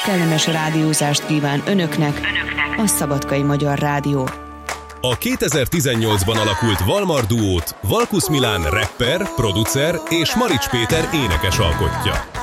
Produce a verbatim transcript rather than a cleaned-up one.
kellemes rádiózást kíván önöknek, önöknek a Szabadkai Magyar Rádió. A kétezer-tizennyolcban alakult Valmar duót Valkusz Milán rapper, producer és Marics Péter énekes alkotja.